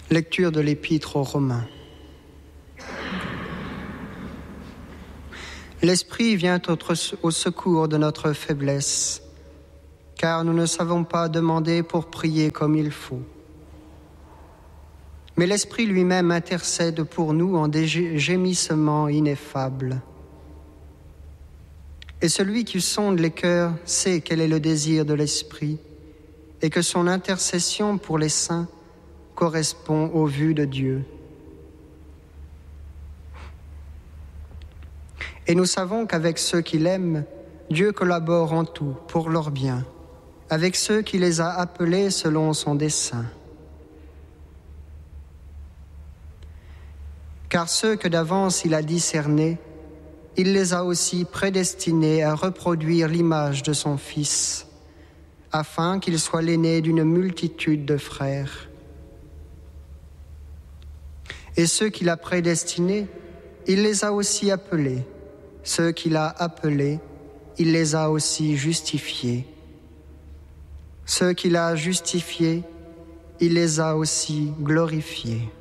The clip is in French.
Lecture de l'Épître aux Romains. L'Esprit vient au secours de notre faiblesse, car nous ne savons pas demander pour prier comme il faut. Mais l'Esprit lui-même intercède pour nous en des gémissements ineffables. Et celui qui sonde les cœurs sait quel est le désir de l'Esprit et que son intercession pour les saints correspond aux vues de Dieu. Et nous savons qu'avec ceux qui l'aiment, Dieu collabore en tout pour leur bien, avec ceux qui les a appelés selon son dessein. Car ceux que d'avance il a discernés, il les a aussi prédestinés à reproduire l'image de son Fils, afin qu'il soit l'aîné d'une multitude de frères. Et ceux qu'il a prédestinés, il les a aussi appelés. Ceux qu'il a appelés, il les a aussi justifiés. Ceux qu'il a justifiés, il les a aussi glorifiés.